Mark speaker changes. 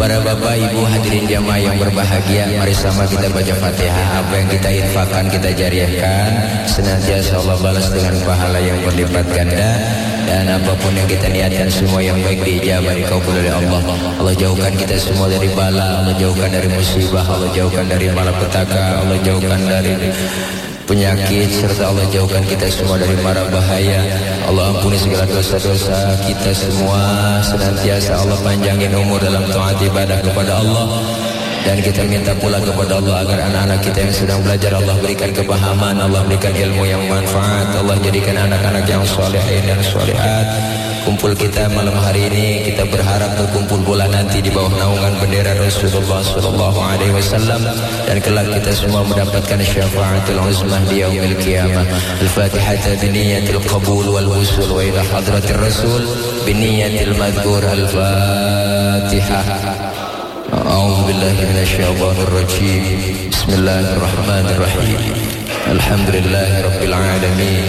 Speaker 1: Para bapak, ibu, hadirin jamaah yang berbahagia, mari sama kita baca Fatihah. Apa yang kita infakkan, kita jariahkan, senantiasa Allah balas dengan pahala yang berlipat ganda. Dan apapun yang kita niatkan, semua yang baik diijabah, dikabul oleh Allah. Allah jauhkan kita semua dari bala, Allah jauhkan dari musibah, Allah jauhkan dari malapetaka, Allah jauhkan dari penyakit, serta Allah jauhkan kita semua dari mara bahaya. Allah ampuni segala dosa-dosa kita semua, senantiasa Allah panjangin umur dalam taat ibadah kepada Allah. Dan kita minta pula kepada Allah agar anak-anak kita yang sedang belajar, Allah berikan kepahaman, Allah berikan ilmu yang manfaat, Allah jadikan anak-anak yang solehin dan solehat. Kumpul kita malam hari ini, kita berharap berkumpul pula nanti di bawah naungan bendera Rasulullah SAW, dan kelak kita semua mendapatkan syafaatul uzmah di yaumil qiyamah. Al-Fatihah biniyatil qabul wal wusul wa ila hadratir Rasul biniyatil madhkur. Al-Fatihah. A'udzu billahi minasyaitonir rajim. Bismillahirrahmanirrahim. Alhamdulillahirabbil alamin.